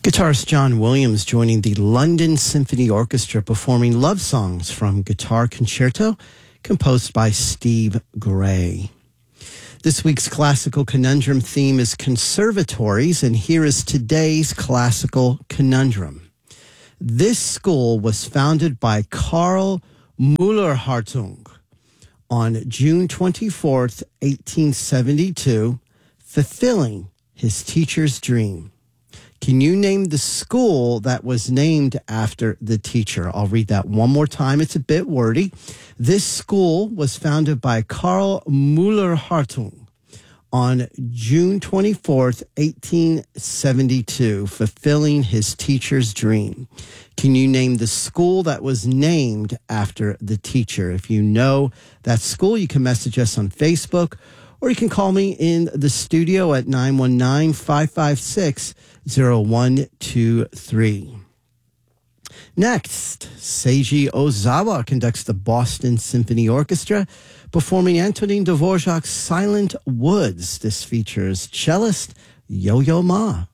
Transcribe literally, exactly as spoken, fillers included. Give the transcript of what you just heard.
Guitarist John Williams joining the London Symphony Orchestra performing love songs from Guitar Concerto, composed by Steve Gray. This week's classical conundrum theme is conservatories, and here is today's classical conundrum. This school was founded by Karl Müller-Hartung on June twenty-fourth, eighteen seventy-two, fulfilling his teacher's dream. Can you name the school that was named after the teacher? I'll read that one more time. It's a bit wordy. This school was founded by Karl Müller-Hartung on June twenty-fourth, eighteen seventy-two, fulfilling his teacher's dream. Can you name the school that was named after the teacher? If you know that school, you can message us on Facebook, or you can call me in the studio at nine one nine, five five six, zero one two three. Next, Seiji Ozawa conducts the Boston Symphony Orchestra, performing Antonin Dvorak's Silent Woods. This features cellist Yo-Yo Ma.